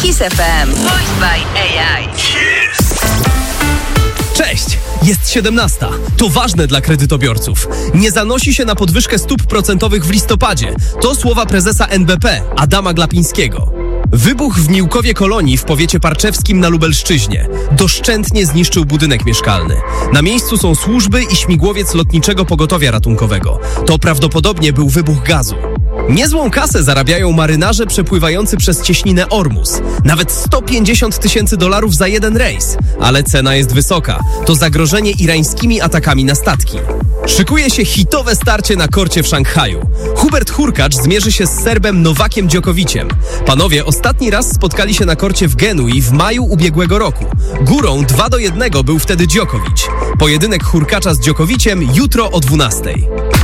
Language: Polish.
Kiss FM. Voiced by AI. Cześć! Jest 17. To ważne dla kredytobiorców. Nie zanosi się na podwyżkę stóp procentowych w listopadzie. To słowa prezesa NBP, Adama Glapińskiego. Wybuch w Miłkowie Kolonii w powiecie parczewskim na Lubelszczyźnie. Doszczętnie zniszczył budynek mieszkalny. Na miejscu są służby i śmigłowiec lotniczego pogotowia ratunkowego. To prawdopodobnie był wybuch gazu. Niezłą kasę zarabiają marynarze przepływający przez cieśninę Ormus. Nawet $150,000 za jeden rejs. Ale cena jest wysoka. To zagrożenie irańskimi atakami na statki. Szykuje się hitowe starcie na korcie w Szanghaju. Hubert Hurkacz zmierzy się z Serbem Nowakiem Djokoviciem. Panowie ostatni raz spotkali się na korcie w Genui w maju ubiegłego roku. Górą 2-1 był wtedy Djokovic. Pojedynek Hurkacza z Djokoviciem jutro o 12:00.